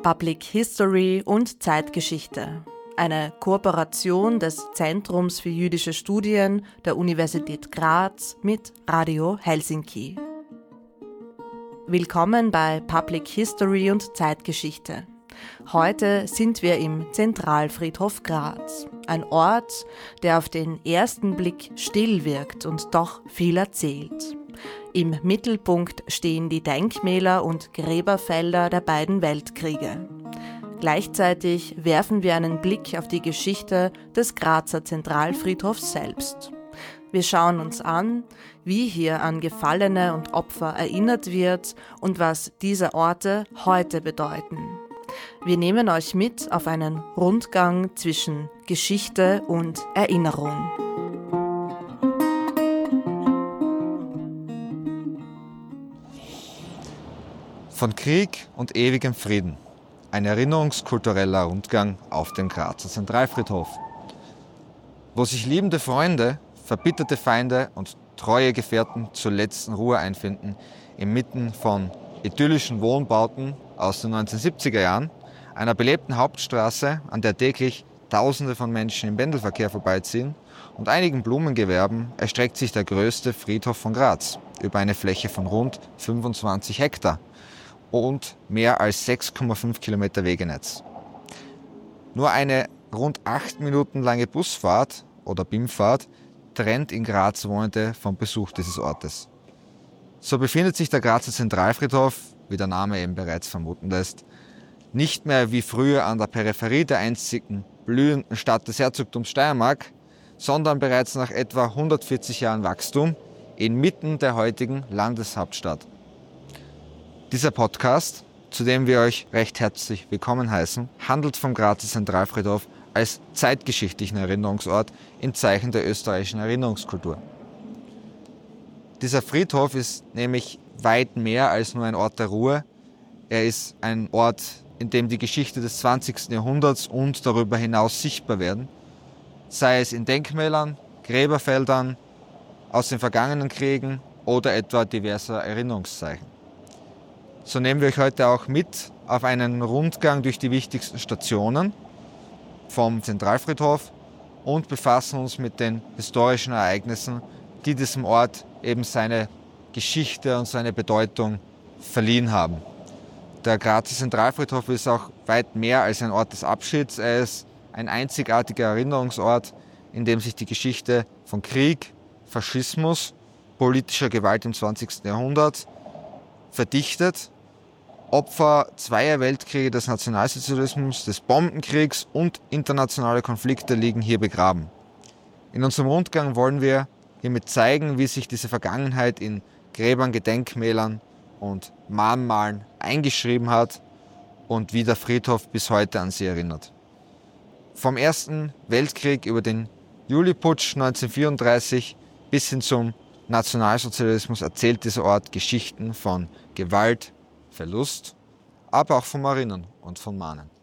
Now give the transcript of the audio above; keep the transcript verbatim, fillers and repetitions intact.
Public History und Zeitgeschichte. Eine Kooperation des Zentrums für jüdische Studien der Universität Graz mit Radio Helsinki. Willkommen bei Public History und Zeitgeschichte. Heute sind wir im Zentralfriedhof Graz, ein Ort, der auf den ersten Blick still wirkt und doch viel erzählt. Im Mittelpunkt stehen die Denkmäler und Gräberfelder der beiden Weltkriege. Gleichzeitig werfen wir einen Blick auf die Geschichte des Grazer Zentralfriedhofs selbst. Wir schauen uns an, wie hier an Gefallene und Opfer erinnert wird und was diese Orte heute bedeuten. Wir nehmen euch mit auf einen Rundgang zwischen Geschichte und Erinnerung. Von Krieg und ewigem Frieden. Ein erinnerungskultureller Rundgang auf dem Grazer Zentralfriedhof. Wo sich liebende Freunde, verbitterte Feinde und treue Gefährten zur letzten Ruhe einfinden, inmitten von idyllischen Wohnbauten aus den neunzehnhundertsiebziger Jahren, einer belebten Hauptstraße, an der täglich Tausende von Menschen im Pendelverkehr vorbeiziehen, und einigen Blumengewerben erstreckt sich der größte Friedhof von Graz über eine Fläche von rund fünfundzwanzig Hektar und mehr als sechs Komma fünf Kilometer Wegenetz. Nur eine rund acht Minuten lange Busfahrt oder B I M-Fahrt trennt in Graz Wohnende vom Besuch dieses Ortes. So befindet sich der Grazer Zentralfriedhof, wie der Name eben bereits vermuten lässt, nicht mehr wie früher an der Peripherie der einstigen blühenden Stadt des Herzogtums Steiermark, sondern bereits nach etwa hundertvierzig Jahren Wachstum inmitten der heutigen Landeshauptstadt. Dieser Podcast, zu dem wir euch recht herzlich willkommen heißen, handelt vom Grazer Zentralfriedhof als zeitgeschichtlichen Erinnerungsort im Zeichen der österreichischen Erinnerungskultur. Dieser Friedhof ist nämlich weit mehr als nur ein Ort der Ruhe. Er ist ein Ort, in dem die Geschichte des zwanzigsten Jahrhunderts und darüber hinaus sichtbar werden, sei es in Denkmälern, Gräberfeldern, aus den vergangenen Kriegen oder etwa diverser Erinnerungszeichen. So nehmen wir euch heute auch mit auf einen Rundgang durch die wichtigsten Stationen vom Zentralfriedhof und befassen uns mit den historischen Ereignissen, die diesem Ort eben seine Geschichte und seine Bedeutung verliehen haben. Der Grazer Zentralfriedhof ist auch weit mehr als ein Ort des Abschieds. Er ist ein einzigartiger Erinnerungsort, in dem sich die Geschichte von Krieg, Faschismus, politischer Gewalt im zwanzigsten Jahrhundert verdichtet. Opfer zweier Weltkriege, des Nationalsozialismus, des Bombenkriegs und internationale Konflikte liegen hier begraben. In unserem Rundgang wollen wir hiermit zeigen, wie sich diese Vergangenheit in Gräbern, Gedenkmälern und Mahnmalen eingeschrieben hat und wie der Friedhof bis heute an sie erinnert. Vom Ersten Weltkrieg über den Juliputsch neunzehnhundertvierunddreißig bis hin zum Nationalsozialismus erzählt dieser Ort Geschichten von Gewalt, Verlust, aber auch vom Erinnern und von Mahnen.